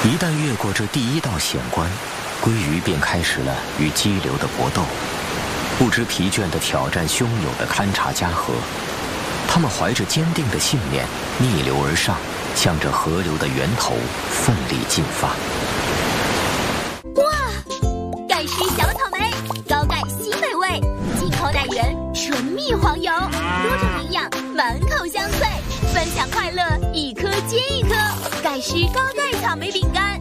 一旦越过这第一道险关，鲑鱼便开始了与激流的搏斗，不知疲倦地挑战汹涌的勘察加河。他们怀着坚定的信念，逆流而上，向着河流的源头奋力进发。 哇！盖世小草莓，高钙新美味，进口奶源，纯蜜黄油，多种营养，满口香脆，分享快乐，一颗接一颗。盖世高钙草莓饼干。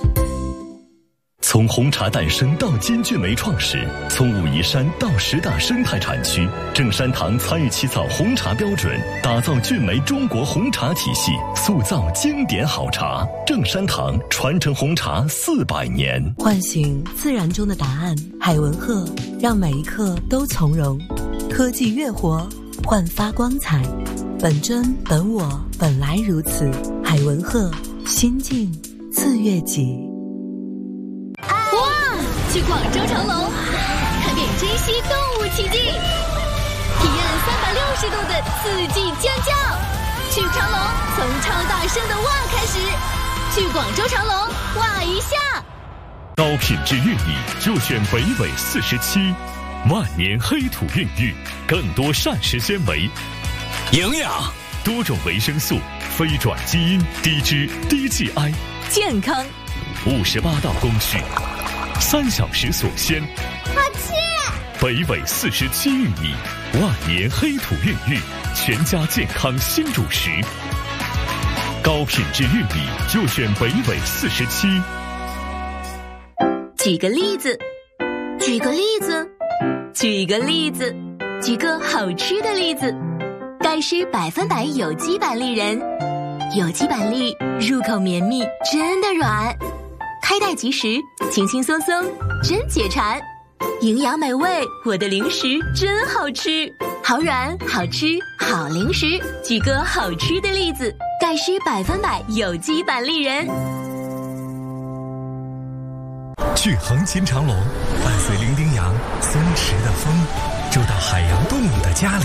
从红茶诞生到金骏眉创始，从武夷山到10大生态产区，正山堂参与起草红茶标准，打造骏眉中国红茶体系，塑造经典好茶。正山堂传承红茶400年， 唤醒自然中的答案。海文鹤让每一刻都从容，科技越活，焕发光彩。本真本我，本来如此。海文鹤，心境自悦己。 去广州长隆，看遍珍稀动物奇迹，体验360度的四季尖叫。去长隆，从超大声的哇开始。去广州长隆，哇一下。 高品质玉米就选北纬47，万年黑土孕育，更多膳食纤维、 营养、 多种维生素、非转基因、低脂、低 GI， 健康 58道工序。3小时锁鲜， 好吃！ 北纬47玉米，万年黑土孕育，全家健康新主食。高品质玉米就选北纬47。 举个例子，举个例子，举个例子，举个好吃的例子。盖世100%有机板栗仁，有机板栗入口绵密，真的软。开袋即食，轻轻松松，真解馋。营养美味，我的零食真好吃，好软好吃好零食。举个好吃的例子，盖世100%有机板栗仁。 去横琴长隆，伴随伶仃羊、松弛的风，住到海洋动物的家里。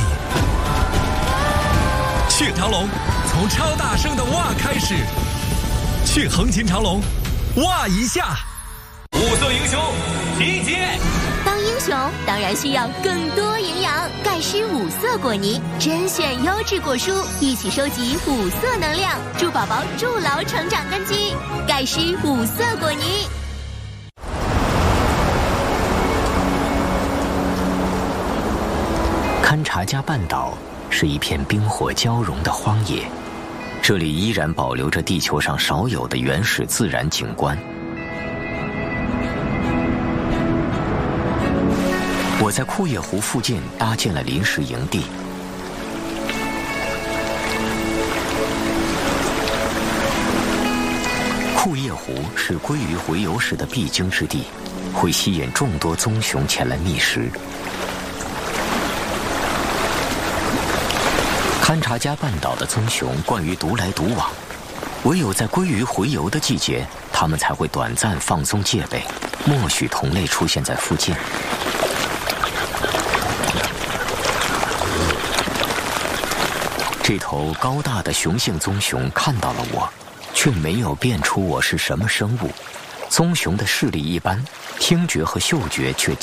去长隆，从超大声的哇开始。去横琴长隆，哇一下！五色英雄集结！ 当英雄当然需要更多营养。盖世5色果泥，甄选优质果蔬，一起收集5色能量，助宝宝筑牢成长根基。盖世5色果泥。 勘察加半岛是一片冰火交融的荒野，这里依然保留着地球上少有的原始自然景观。我在库页湖附近搭建了临时营地。库页湖是鲑鱼洄游时的必经之地，会吸引众多棕熊前来觅食。勘察加半岛的棕熊惯于独来独往，唯有在鲑鱼洄游的季节，它们才会短暂放松戒备，默许同类出现在附近。这头高大的雄性棕熊看到了我，却没有辨出我是什么生物。棕熊的视力一般，听觉和嗅觉却